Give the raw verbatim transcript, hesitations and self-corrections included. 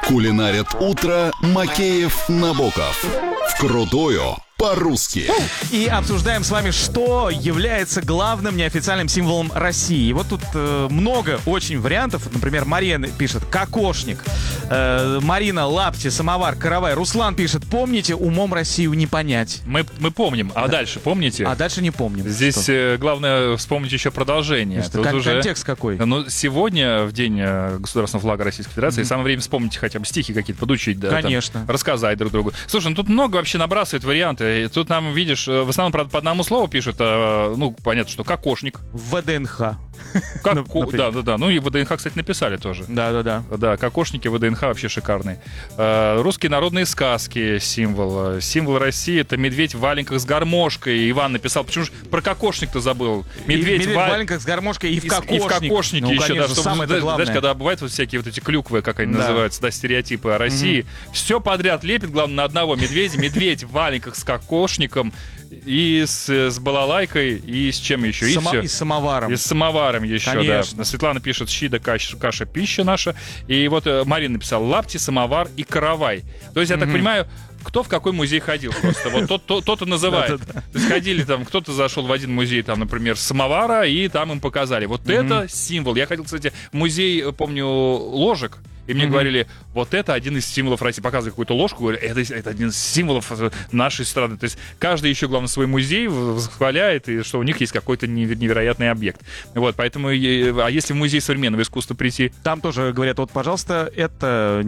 Кулинарят утро Макеев, Набоков. Вкрутую по-русски. И обсуждаем с вами, что является главным неофициальным символом России. И вот тут э, много очень вариантов. Например, Мария пишет «кокошник». Э, Марина «лапти», «самовар», «каравай». Руслан пишет «помните, умом Россию не понять». Мы, мы помним, а да. дальше помните? А дальше не помним. Здесь э, главное вспомнить еще продолжение. Что, кон- уже... Контекст какой? Ну, сегодня, в день государственного флага Российской Федерации, mm-hmm. самое время вспомнить хотя бы стихи какие-то, подучить. Да, конечно. Там, рассказать друг другу. Слушай, ну тут много вообще набрасывает варианты. И тут нам, видишь, в основном, правда, по одному слову пишут, а, ну, понятно, что кокошник. ВДНХ. Как, да, да, да. Ну и ВДНХ, кстати, написали тоже. Да, да, да. Да, кокошники ВДНХ вообще шикарные. А, русские народные сказки символ. Символ России — это медведь в валенках с гармошкой. Иван написал, почему же про кокошник-то забыл? Медведь, медведь в валенках с гармошкой и в кокошник. И в кокошнике ну, еще, конечно, да. Чтобы, самое знаешь, главное. когда бывают вот всякие вот эти клюквы, как они да. называются, да, стереотипы о России. Mm-hmm. Все подряд лепит, главное, на одного медведя. Медведь в валенках с кокошником. И с, с балалайкой, и с чем еще? Само... И, и с самоваром. И с самоваром еще, конечно. да. Светлана пишет «щи да каша, каша, пища наша». И вот Марина написала «лапти, самовар и каравай». То есть, я mm-hmm. так понимаю, кто в какой музей ходил просто. Вот тот, тот, тот и называет. То есть ходили там, кто-то зашел в один музей, там, например, самовара, и там им показали. Вот это символ. Я ходил, кстати, в музей, помню, ложек. И мне mm-hmm. говорили, вот это один из символов России. Показывали какую-то ложку, говорю, это, это один из символов нашей страны. То есть каждый еще, главное, свой музей восхваляет, и что у них есть какой-то невероятный объект. Вот, поэтому, а если в музей современного искусства прийти? Там тоже говорят, вот, пожалуйста, это